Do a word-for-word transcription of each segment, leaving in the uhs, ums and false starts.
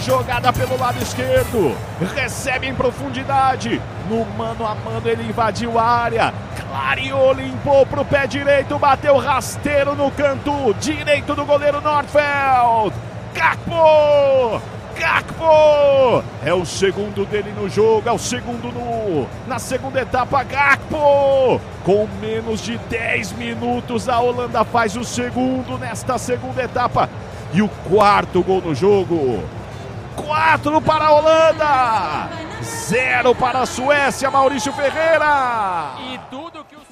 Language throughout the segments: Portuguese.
jogada pelo lado esquerdo, recebe em profundidade, no mano a mano ele invadiu a área, clareou, limpou pro pé direito, bateu rasteiro no canto direito do goleiro Nordfeld. Gakpo! Gakpo! É o segundo dele no jogo, é o segundo no, na segunda etapa. Gakpo! Com menos de dez minutos a Holanda faz o segundo nesta segunda etapa e o quarto gol no jogo. Quatro para a Holanda, zero para a Suécia, Maurício Ferreira. E tudo que o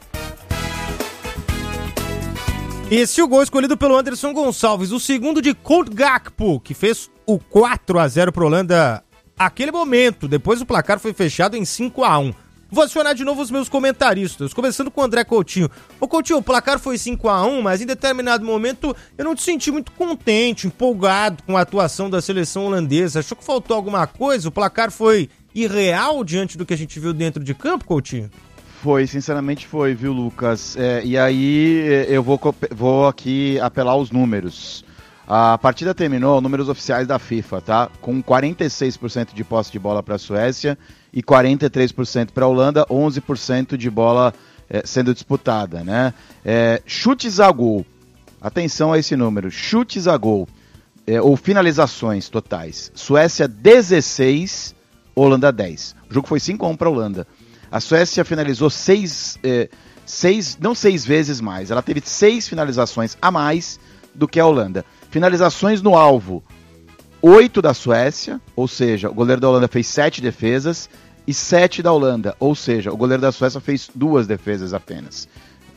Esse é o gol escolhido pelo Anderson Gonçalves, o segundo de Cody Gakpo, que fez o quatro a zero para a Holanda naquele momento. Depois o placar foi fechado em cinco a um. Vou acionar de novo os meus comentaristas, começando com o André Coutinho. Ô Coutinho, o placar foi cinco a um, mas em determinado momento eu não te senti muito contente, empolgado com a atuação da seleção holandesa. Achou que faltou alguma coisa? O placar foi irreal diante do que a gente viu dentro de campo, Coutinho? Foi, sinceramente foi, viu, Lucas? É, e aí eu vou, vou aqui apelar aos números. A partida terminou, números oficiais da FIFA, tá? Com quarenta e seis por cento de posse de bola para a Suécia e quarenta e três por cento para a Holanda, onze por cento de bola é, sendo disputada, né? É, chutes a gol, atenção a esse número, chutes a gol, é, ou finalizações totais. Suécia dezesseis, Holanda dez. O jogo foi cinco a um para a Holanda. A Suécia finalizou seis, eh, seis, não seis vezes mais, ela teve seis finalizações a mais do que a Holanda. Finalizações no alvo, oito da Suécia, ou seja, o goleiro da Holanda fez sete defesas, e sete da Holanda, ou seja, o goleiro da Suécia fez duas defesas apenas.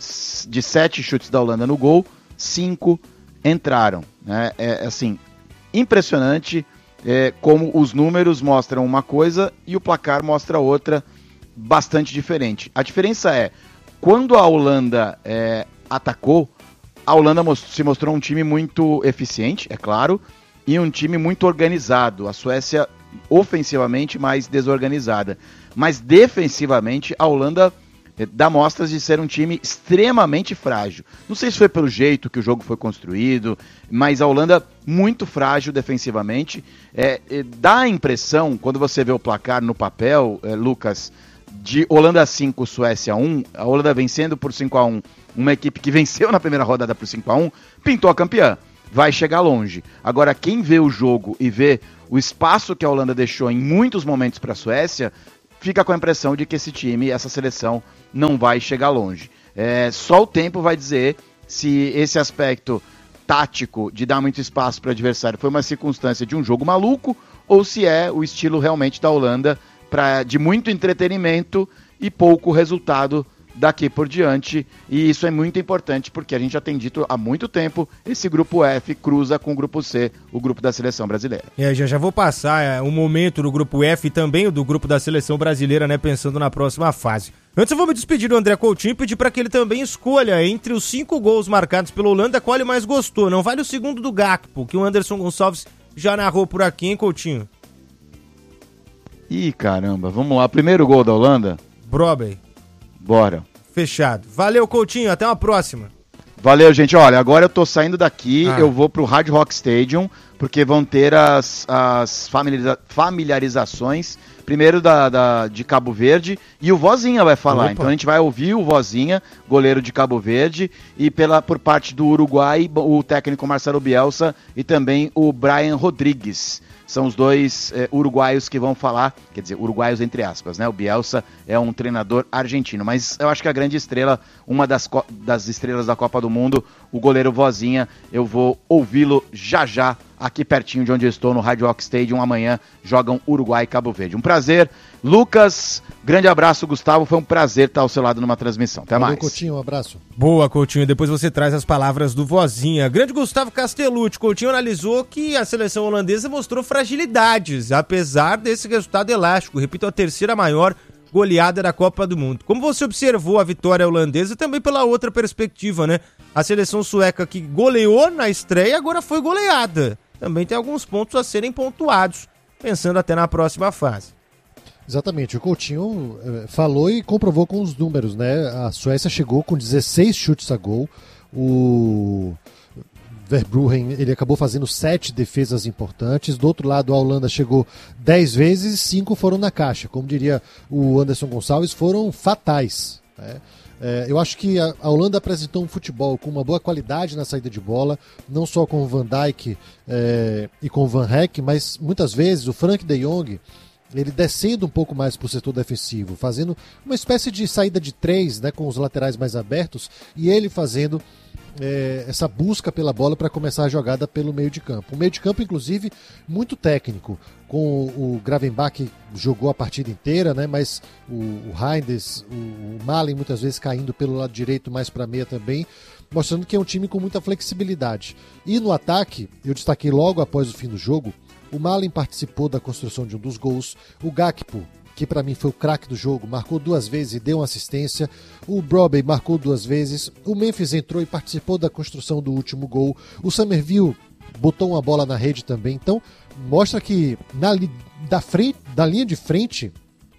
De sete chutes da Holanda no gol, cinco entraram. Né? É assim, impressionante é, como os números mostram uma coisa e o placar mostra outra, bastante diferente. A diferença é, quando a Holanda é, atacou, a Holanda most- se mostrou um time muito eficiente, é claro, e um time muito organizado. A Suécia, ofensivamente, mais desorganizada. Mas defensivamente, a Holanda é, dá mostras de ser um time extremamente frágil. Não sei se foi pelo jeito que o jogo foi construído, mas a Holanda muito frágil defensivamente. É, é, dá a impressão, quando você vê o placar no papel, é, Lucas, de Holanda cinco, Suécia um, a Holanda vencendo por cinco a um, uma equipe que venceu na primeira rodada por cinco a um, pintou a campeã, vai chegar longe. Agora, quem vê o jogo e vê o espaço que a Holanda deixou em muitos momentos para a Suécia, fica com a impressão de que esse time, essa seleção, não vai chegar longe. É, só o tempo vai dizer se esse aspecto tático de dar muito espaço para o adversário foi uma circunstância de um jogo maluco ou se é o estilo realmente da Holanda, Pra, de muito entretenimento e pouco resultado daqui por diante, e isso é muito importante porque a gente já tem dito há muito tempo, esse grupo F cruza com o grupo C, o grupo da seleção brasileira. É, já, já vou passar é, um momento do grupo F e também o do grupo da seleção brasileira, né, pensando na próxima fase. Antes eu vou me despedir do André Coutinho e pedir para que ele também escolha entre os cinco gols marcados pela Holanda qual ele mais gostou. Não vale o segundo do Gakpo, que o Anderson Gonçalves já narrou por aqui, hein, Coutinho? Ih, caramba, vamos lá. Primeiro gol da Holanda? Brobbey. Bora. Fechado. Valeu, Coutinho. Até uma próxima. Valeu, gente. Olha, agora eu tô saindo daqui, ah. eu vou pro Hard Rock Stadium, porque vão ter as, as familiariza- familiarizações, primeiro da, da, de Cabo Verde, e o Vozinha vai falar. Opa. Então a gente vai ouvir o Vozinha, goleiro de Cabo Verde, e pela, por parte do Uruguai, o técnico Marcelo Bielsa e também o Brian Rodrigues. São os dois eh, uruguaios que vão falar, quer dizer, uruguaios entre aspas, né? O Bielsa é um treinador argentino, mas eu acho que a grande estrela, uma das, co- das estrelas da Copa do Mundo, o goleiro Vozinha, eu vou ouvi-lo já já, aqui pertinho de onde eu estou, no Hard Rock Stadium. Amanhã jogam Uruguai e Cabo Verde. Um prazer. Lucas, grande abraço, Gustavo. Foi um prazer estar ao seu lado numa transmissão. Até Valeu, mais. Coutinho, um abraço. Boa, Coutinho. Depois você traz as palavras do Vozinha. Grande Gustavo Castellucci. Coutinho analisou que a seleção holandesa mostrou fragilidades, apesar desse resultado elástico. Repito, a terceira maior goleada da Copa do Mundo. Como você observou a vitória holandesa, também pela outra perspectiva, né? A seleção sueca que goleou na estreia, agora foi goleada. Também tem alguns pontos a serem pontuados, pensando até na próxima fase. Exatamente, o Coutinho eh, falou e comprovou com os números, né? A Suécia chegou com dezesseis chutes a gol, o... Verbruggen, ele acabou fazendo sete defesas importantes. Do outro lado, a Holanda chegou dez vezes e cinco foram na caixa. Como diria o Anderson Gonçalves, foram fatais. Né? É, eu acho que a, a Holanda apresentou um futebol com uma boa qualidade na saída de bola, não só com o Van Dijk é, e com o Van Hecke, mas muitas vezes o Frank de Jong, ele descendo um pouco mais para o setor defensivo, fazendo uma espécie de saída de três, né, com os laterais mais abertos, e ele fazendo É, essa busca pela bola para começar a jogada pelo meio de campo. Um meio de campo, inclusive, muito técnico, com o Gravenbach que jogou a partida inteira, né? Mas o, o Reinders, o, o Malen muitas vezes caindo pelo lado direito mais para a meia também, mostrando que é um time com muita flexibilidade. E no ataque, eu destaquei logo após o fim do jogo, o Malen participou da construção de um dos gols, o Gakpo, que para mim foi o craque do jogo, marcou duas vezes e deu uma assistência. O Brobbey marcou duas vezes. O Memphis entrou e participou da construção do último gol. O Summerville botou uma bola na rede também. Então, mostra que na, da, frente, da linha de frente,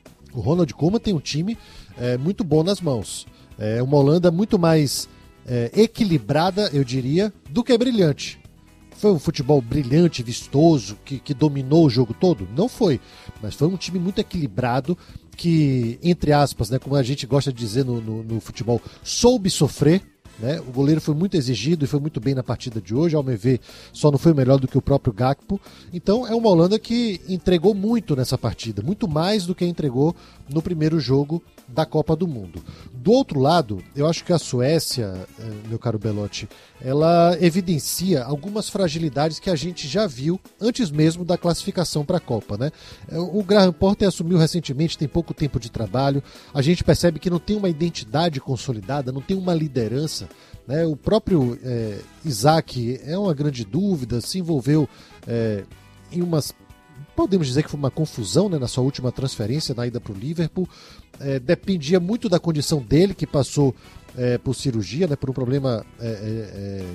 o Ronald Koeman tem um time é, muito bom nas mãos. É uma Holanda muito mais é, equilibrada, eu diria, do que brilhante. Foi um futebol brilhante, vistoso, que, que dominou o jogo todo? Não foi, mas foi um time muito equilibrado que, entre aspas, né, como a gente gosta de dizer no, no, no futebol, soube sofrer. Né? O goleiro foi muito exigido e foi muito bem na partida de hoje. Ao meu ver, só não foi melhor do que o próprio Gakpo. Então é uma Holanda que entregou muito nessa partida, muito mais do que entregou no primeiro jogo da Copa do Mundo. Do outro lado, eu acho que a Suécia, meu caro Belotti, ela evidencia algumas fragilidades que a gente já viu antes mesmo da classificação para a Copa. Né? O Graham Potter assumiu recentemente, tem pouco tempo de trabalho. A gente percebe que não tem uma identidade consolidada, não tem uma liderança. Né? O próprio é, Isaac é uma grande dúvida, se envolveu é, em umas... Podemos dizer que foi uma confusão, né, na sua última transferência, na ida para o Liverpool. É, dependia muito da condição dele, que passou é, por cirurgia, né, por um problema é, é,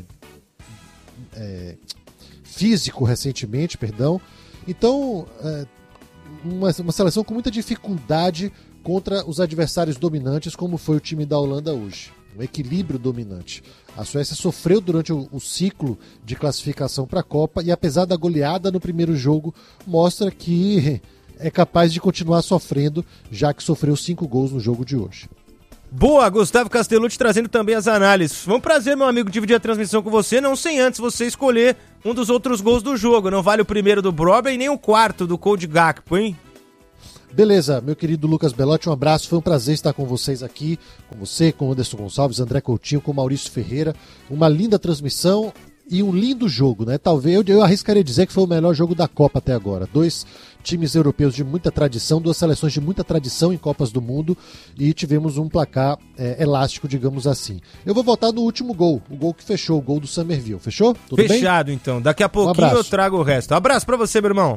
é, físico recentemente, perdão. Então, é, uma, uma seleção com muita dificuldade contra os adversários dominantes, como foi o time da Holanda hoje. Um equilíbrio dominante. A Suécia sofreu durante o, o ciclo de classificação para a Copa e, apesar da goleada no primeiro jogo, mostra que é capaz de continuar sofrendo, já que sofreu cinco gols no jogo de hoje. Boa, Gustavo Castellucci trazendo também as análises. Foi um prazer, meu amigo, dividir a transmissão com você, não sem antes você escolher um dos outros gols do jogo. Não vale o primeiro do Brobbey e nem o quarto do Cody Gakpo, hein? Beleza, meu querido Lucas Belotti, um abraço, foi um prazer estar com vocês aqui, com você, com o Anderson Gonçalves, André Coutinho, com o Maurício Ferreira, uma linda transmissão e um lindo jogo, né? Talvez, eu, eu arriscaria dizer que foi o melhor jogo da Copa até agora, dois times europeus de muita tradição, duas seleções de muita tradição em Copas do Mundo e tivemos um placar é, elástico, digamos assim. Eu vou voltar no último gol, o gol que fechou, o gol do Summerville, fechou? Tudo Fechado, bem? Fechado, então, daqui a pouquinho um eu trago o resto. Um abraço pra você, meu irmão.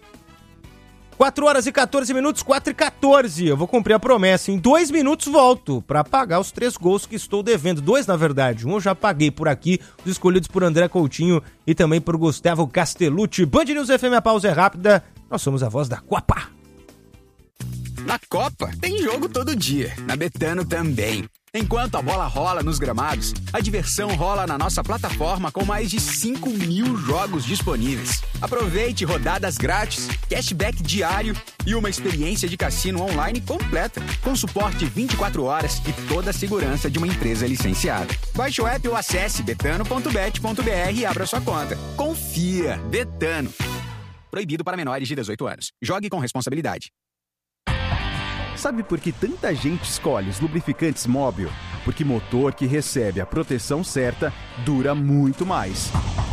quatro horas e catorze minutos, quatro e catorze. Eu vou cumprir a promessa. Em dois minutos volto para pagar os três gols que estou devendo. Dois, na verdade. Um eu já paguei por aqui, os escolhidos por André Coutinho e também por Gustavo Castellucci. Band News F M, a pausa é rápida. Nós somos a voz da Copa. Na Copa, tem jogo todo dia. Na Betano também. Enquanto a bola rola nos gramados, a diversão rola na nossa plataforma com mais de cinco mil jogos disponíveis. Aproveite rodadas grátis, cashback diário e uma experiência de cassino online completa, com suporte vinte e quatro horas e toda a segurança de uma empresa licenciada. Baixe o app ou acesse betano ponto bet ponto br e abra sua conta. Confia, Betano. Proibido para menores de dezoito anos. Jogue com responsabilidade. Sabe por que tanta gente escolhe os lubrificantes Móbil? Porque motor que recebe a proteção certa dura muito mais.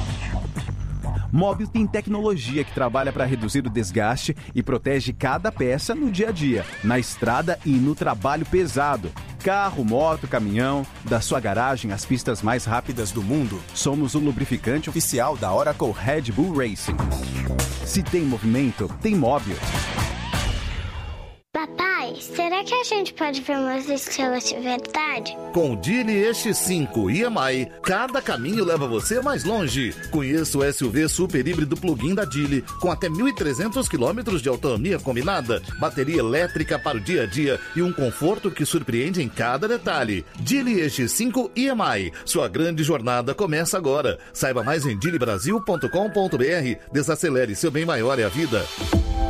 Móbil tem tecnologia que trabalha para reduzir o desgaste e protege cada peça no dia a dia, na estrada e no trabalho pesado. Carro, moto, caminhão, da sua garagem às pistas mais rápidas do mundo. Somos o lubrificante oficial da Oracle Red Bull Racing. Se tem movimento, tem Móbil. Papai, será que a gente pode ver umas estrelas de verdade? Com o Geely E X cinco I M I, cada caminho leva você mais longe. Conheça o S U V super híbrido plug-in da Geely, com até mil e trezentos quilômetros de autonomia combinada, bateria elétrica para o dia a dia e um conforto que surpreende em cada detalhe. Geely E X cinco I M I, sua grande jornada começa agora. Saiba mais em geely brasil ponto com ponto b r. Desacelere, seu bem maior é a vida.